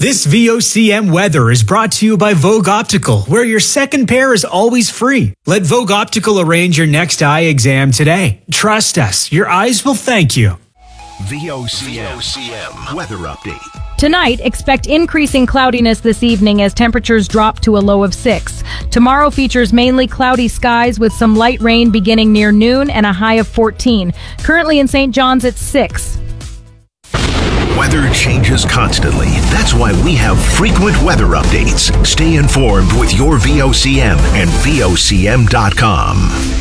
This VOCM weather is brought to you by Vogue Optical, where your second pair is always free. Let Vogue Optical arrange your next eye exam today. Trust us, your eyes will thank you. VOCM weather update. Tonight, expect increasing cloudiness this evening as temperatures drop to a low of 6. Tomorrow features mainly cloudy skies with some light rain beginning near noon and a high of 14. Currently in St. John's, it's 6. Weather changes constantly. That's why we have frequent weather updates. Stay informed with your VOCM and VOCM.com.